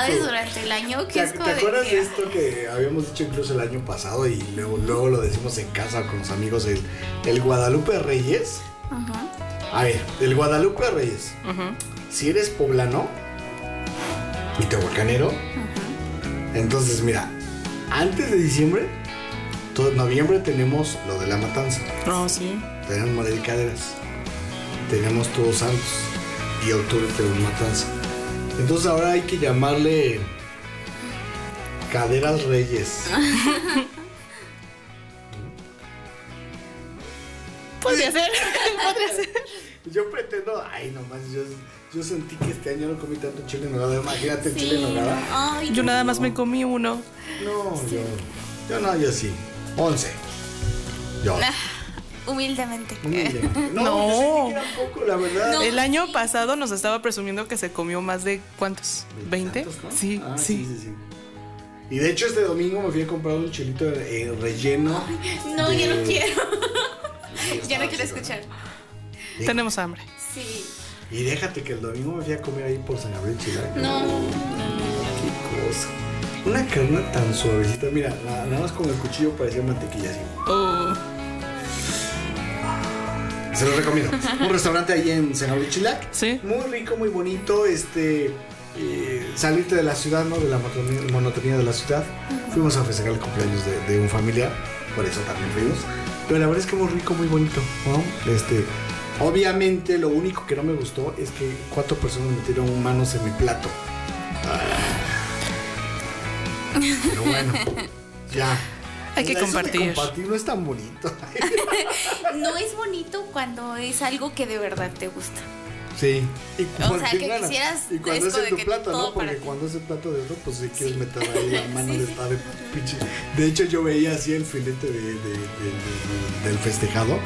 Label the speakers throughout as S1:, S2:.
S1: sabes durante el año que es como
S2: ¿Te acuerdas
S1: que...
S2: de esto que habíamos dicho incluso el año pasado y luego lo decimos en casa con los amigos, el Guadalupe Reyes?
S1: Ajá.
S2: A ver, el Guadalupe Reyes.
S3: Ujú.
S2: Si eres poblano y tehuacanero, entonces mira, antes de diciembre, todo noviembre tenemos lo de la matanza,
S3: Oh, sí.
S2: tenemos Maricaderas, tenemos Todos Santos y octubre tenemos matanza. Entonces ahora hay que llamarle Caderas Reyes.
S3: Podría ser. Podría ser.
S2: Yo pretendo, ay nomás, yo sentí que este año no comí tanto chile en nogada. Imagínate el chile en nogada.
S1: Ay,
S3: Yo nada más me comí uno.
S2: No, yo sí. 11. Yo.
S1: humildemente.
S2: Humildemente. No,
S3: No.
S2: yo sentí que era poco, la verdad.
S1: No.
S3: El año pasado nos estaba presumiendo que se comió más de ¿cuántos? ¿20?
S2: ¿Tantos, no?
S3: Sí,
S2: Ah,
S3: sí.
S2: sí. Y de hecho este domingo me fui a comprar un chilito relleno.
S1: No,
S2: de-
S1: ya no quiero.
S2: Sí,
S1: Ya
S2: estaba
S1: no quiero
S2: chido,
S1: escuchar.
S2: ¿no?
S3: Tenemos hambre.
S1: Sí.
S2: Y déjate que el domingo me fui a comer ahí por San Gabriel Chilac.
S1: No.
S2: Qué cosa. Una carne tan suavecita. Mira, nada más con el cuchillo parecía mantequilla así.
S3: Oh.
S2: Se lo recomiendo. Un restaurante ahí en San Gabriel Chilac.
S3: Sí.
S2: Muy rico, muy bonito. Salirte de la ciudad, ¿no? De la monotonía de la ciudad. Fuimos a festejar el cumpleaños de un familiar. Por eso también fuimos. Pero la verdad es que muy rico, muy bonito, ¿no? Obviamente lo único que no me gustó es que 4 personas metieron manos en mi plato. Pero bueno, ya.
S3: Hay que
S2: Eso de
S3: compartir.
S2: compartir no es tan bonito.
S1: No es bonito cuando es algo que de verdad te gusta.
S2: Sí. Y
S1: O sea,
S2: porque
S1: que
S2: ganas.
S1: quisieras
S2: Y cuando
S1: esto
S2: es
S1: de
S2: en tu
S1: que
S2: plato,
S1: todo
S2: ¿no? Porque
S1: para ti.
S2: cuando es el plato de otro, pues si quieres
S1: Sí.
S2: meter ahí la mano
S1: Sí,
S2: de
S1: sí.
S2: estar de pinche. De hecho, yo veía así el filete del festejado.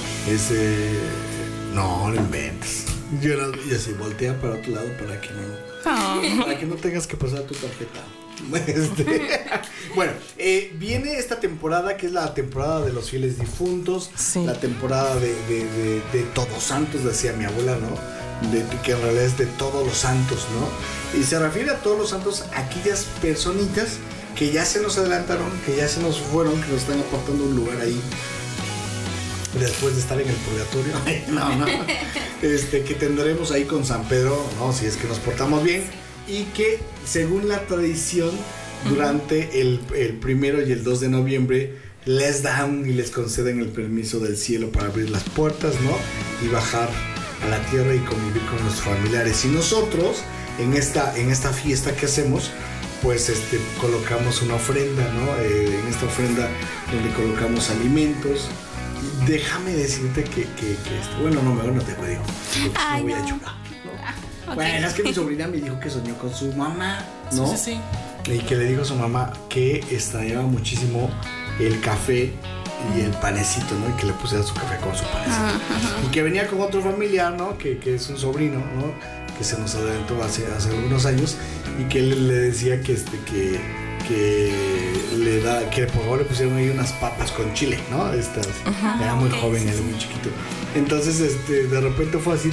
S2: No, no inventes. Y así voltea para otro lado para que no. Para que no tengas que pasar tu tarjeta. Bueno, viene esta temporada que es la temporada de los fieles difuntos,
S3: Sí.
S2: la temporada de Todos Santos, decía mi abuela, ¿no? Que en realidad es de todos los santos, ¿no? Y se refiere a todos los santos, a aquellas personitas que ya se nos adelantaron, que ya se nos fueron, que nos están aportando un lugar ahí después de estar en el purgatorio. No. Que tendremos ahí con San Pedro, ¿no? Si es que nos portamos bien. Y que según la tradición, durante el 1 y el 2 de noviembre les dan y les conceden el permiso del cielo para abrir las puertas, ¿no? Y bajar a la tierra y convivir con nuestros familiares. Y nosotros, en esta fiesta que hacemos, pues colocamos una ofrenda, ¿no? En esta ofrenda donde colocamos alimentos. Déjame decirte que bueno, no, mejor no te digo.
S1: Ay,
S2: voy a
S1: no.
S2: llorar.
S1: Ok.
S2: Bueno, es que mi sobrina me dijo que soñó con su mamá, ¿no?
S3: Sí.
S2: Y que le dijo a su mamá que extrañaba muchísimo el café y el panecito, ¿no? Y que le pusiera su café con su panecito. Y que venía con otro familiar, ¿no? Que es un sobrino, ¿no? Que se nos adelantó hace algunos años y que él le decía que por favor le pusieron ahí unas papas con chile, ¿no? Era muy joven, era muy chiquito. Entonces, de repente fue así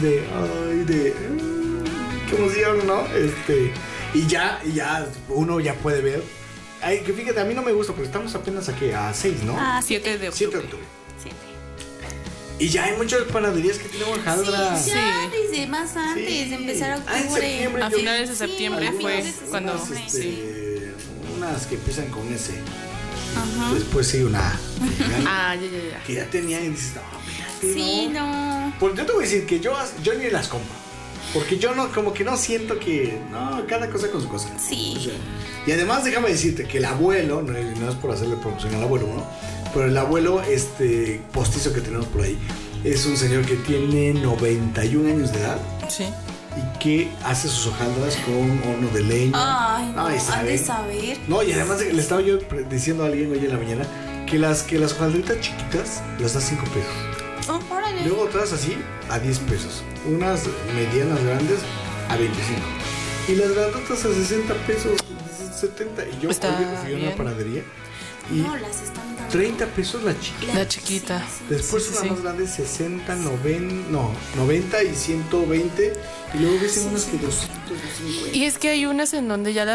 S2: qué emoción, ¿no? Y ya uno ya puede ver. Ay, que fíjate, a mí no me gusta porque estamos apenas aquí a 6, ¿no?
S3: 7 de
S2: 7 de
S3: octubre.
S2: octubre.
S1: Sí.
S2: Y ya hay muchas panaderías que tienen hojaldra.
S1: Sí, ya desde más antes
S2: Sí.
S1: de empezar
S2: Ah, en
S1: octubre.
S2: septiembre.
S3: A
S2: yo-
S3: finales de septiembre
S1: Sí,
S3: fue
S1: finales de
S3: cuando...
S1: septiembre.
S3: Sí.
S2: Unas que empiezan con S.
S1: Ajá.
S2: Después sí una A.
S3: Ah, ya.
S2: Que ya tenían y dices, no, fíjate,
S1: Sí, no.
S2: Pues yo te voy a decir que yo ni las compro. Porque yo no, como que no siento que. No, cada cosa con su cosa.
S1: Sí.
S2: O sea, y además déjame decirte que el abuelo, no es por hacerle promoción al abuelo, ¿no? Pero el abuelo, postizo que tenemos por ahí, es un señor que tiene 91 años de edad
S3: Sí.
S2: y que hace sus hojaldras con horno de leña.
S1: Ay, no,
S2: Ay,
S1: han de saber.
S2: No, y además le estaba yo diciendo a alguien hoy en la mañana que las hojaldritas chiquitas las da 5 pesos.
S1: Oh, órale.
S2: Luego otras así a 10 pesos. Unas medianas grandes a 25. Y las grandotas a 60 pesos, 70. Y yo
S3: Está
S2: hoy fui a una
S3: bien.
S2: panadería y
S1: No, las están dando.
S2: 30 pesos la chiquita.
S3: La chiquita.
S2: Después
S3: Sí,
S2: una
S3: sí.
S2: más grande, 60, 90 y 120. Y luego ves en unas que 200, 250.
S3: Y es que hay unas en donde ya